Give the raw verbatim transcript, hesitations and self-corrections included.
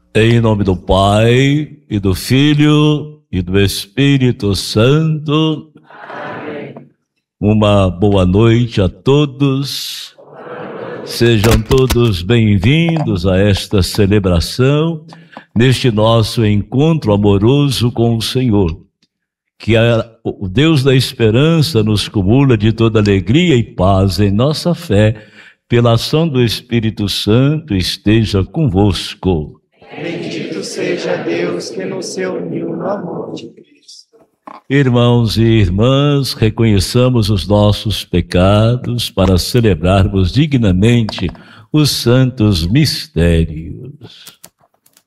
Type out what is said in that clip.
Em nome do Pai, e do Filho, e do Espírito Santo. Amém. Uma boa noite a todos. Sejam todos bem-vindos a esta celebração, neste nosso encontro amoroso com o Senhor. Que a, o Deus da esperança nos cumula de toda alegria e paz em nossa fé, pela ação do Espírito Santo, esteja convosco. Bendito seja Deus que nos reuniu no amor de Cristo. Irmãos e irmãs, reconheçamos os nossos pecados para celebrarmos dignamente os santos mistérios.